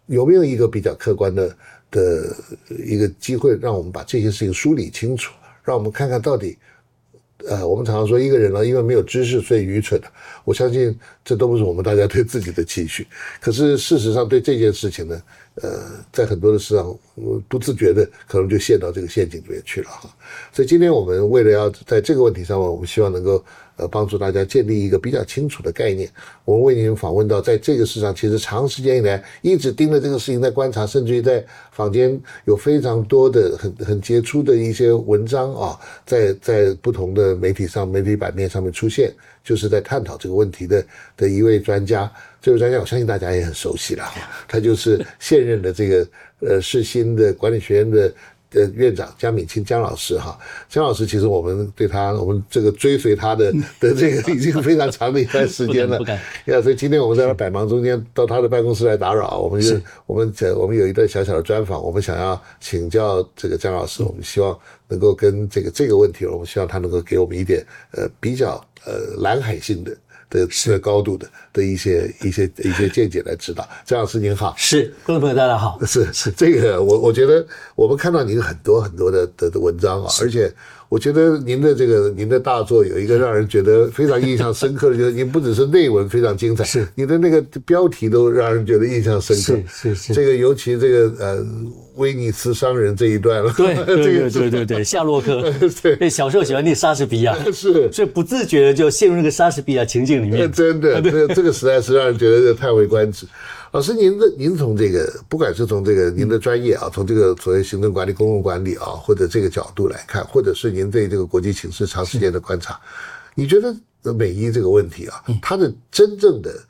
有没有一个比较客观的一个机会，让我们把这些事情梳理清楚，让我们看看到底。我们常常说一个人呢，因为没有知识，所以愚蠢。我相信这都不是我们大家对自己的期许。可是事实上，对这件事情呢，在很多的事上，不自觉的可能就陷到这个陷阱里面去了哈。所以今天我们为了要在这个问题上面，我们希望能够帮助大家建立一个比较清楚的概念。我们为您访问到，在这个市场其实长时间以来一直盯着这个事情在观察，甚至于在坊间有非常多的很杰出的一些文章啊，在不同的媒体版面上面出现，就是在探讨这个问题的一位专家。这位专家我相信大家也很熟悉了，他就是现任的这个世新的管理学院的院长江敏清江老师哈。江老师其实我们对他，我们这个追随他的这个已经非常长的一段时间了。 不敢。 所以今天我们在他百忙中间到他的办公室来打扰，我们有一段小小的专访，我们想要请教这个江老师，我们希望能够跟这个问题，我们希望他能够给我们一点比较蓝海性的高度的一些见解来指导。江老师您好。 是，观众朋友大家好。 是这个我觉得我们看到您很多的文章啊，而且我觉得您的大作有一个让人觉得非常印象深刻的，就是您不只是内文非常精彩， 是你的那个标题都让人觉得印象深刻。 是这个尤其这个威尼斯商人这一段了。 对，夏洛克。对，小时候喜欢念莎士比亚， 是， 所以不自觉的就陷入那个莎士比亚情境里面。 真的，这个实在是让人觉得叹为观止。老师，您从这个，不管是从这个您的专业啊，从这个所谓行政管理、公共管理啊，或者这个角度来看，或者是您对这个国际情势长时间的观察，你觉得美伊这个问题啊，它的真正的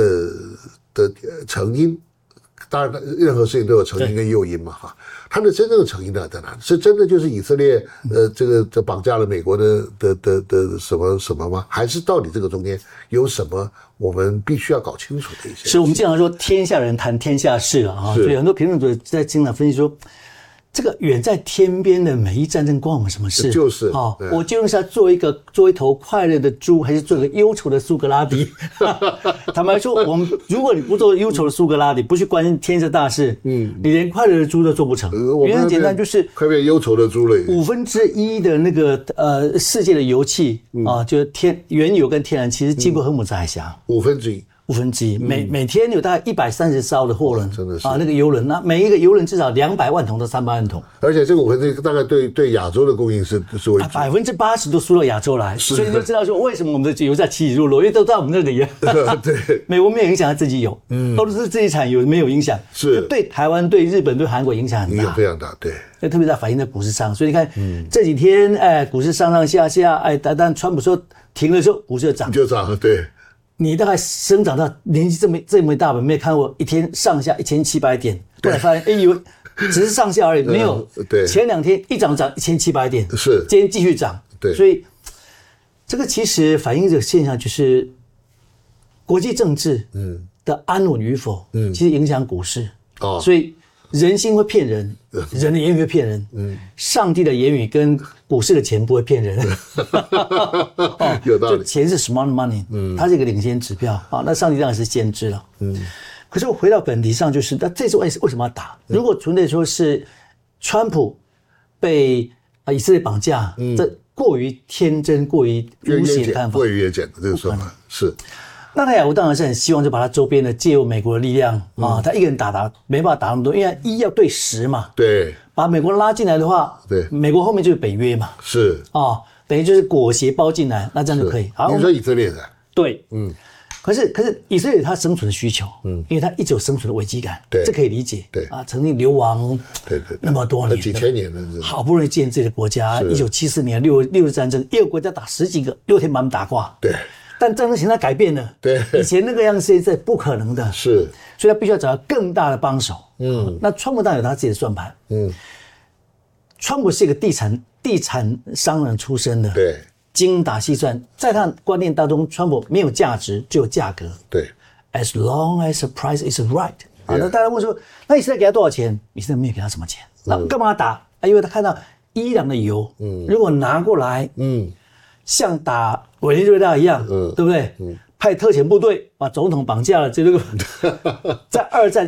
成因，当然任何事情都有成因跟诱因嘛哈，它的真正的成因呢在哪里？是真的就是以色列这绑架了美国的什么吗？还是到底这个中间有什么我们必须要搞清楚的一些？ 是我们经常说天下人谈天下事啊，所以很多评论者在经常分析说，这个远在天边的美伊战争关我们什么事？ 就是我究竟是要做一头快乐的猪，还是做一个忧愁的苏格拉底？坦白说，如果你不做忧愁的苏格拉底，不去关心天下大事，你连快乐的猪都做不成。原因很简单，就是快变忧愁的猪了。 1/5的那个世界的油气啊，就是原油跟天然气是经过荷姆斯海峡1/5，每天有大概130艘的货轮， 真的是那个油轮，那每一个油轮至少200万桶到300万桶， 而且这个1/5大概对亚洲的供应是为主 ，80%都输到亚洲来，所以你就知道说为什么我们的油价起起落落，因为都在我们那里。对，美国没有影响，他自己有，俄罗斯自己产油没有影响， 是对台湾、对日本、对韩国影响很大， 非常大，对。 那特别在反映在股市上，所以你看这几天，股市上下，但川普说停的时候，股市就涨， 对。 你大概生长到年纪这么大吧，没有看过一天上下1700点，后来发现以为只是上下而已，没有。 对， 前2天一涨1700点， 是， 今天继续涨。 对， 所以这个其实反映这个现象，就是国际政治的安稳与否，其实影响股市。所以人心会骗人，人的言语会骗人，上帝的言语跟股市的钱不会骗人。 有道理， 就钱是 smart money，它是一个领先指标啊。那上帝当然是先知了，可是我回到本题上，就是那这次为什么要打？如果纯粹说是川普被以色列绑架，这过于天真、过于无邪的看法， 过于约简的这个说法是。 纳坦雅胡当然是很希望就把他周边的借由美国的力量他一个人打没办法打那么多，因为1要对10嘛， 对， 把美国拉进来的话， 对， 美国后面就是北约嘛， 是等于就是裹挟包进来，那这样就可以。 好，你说以色列的， 对，可是以色列有他生存的需求，因为他一直有生存的危机感， 对， 这可以理解， 对曾经流亡， 对， 那么多年， 几千年了， 好不容易建自己的国家，1974年六日战争，一个国家打10几个，6天把他们打挂， 对。 但战争形态改变了， 对， 以前那个样子现在不可能的， 是， 所以他必须要找到更大的帮手。那川普当然有他自己的算盘。川普是一个地产商人出身的， 对， 精打细算，在他观念当中，川普没有价值，只有价格。 对 ，as long as the price is right。那大家问说，那以色列给他多少钱？以色列没有给他什么钱，那干嘛打？因为他看到伊朗的油，如果拿过来，像打委内瑞拉一样，对不对？派特遣部队把总统绑架了，这个在2战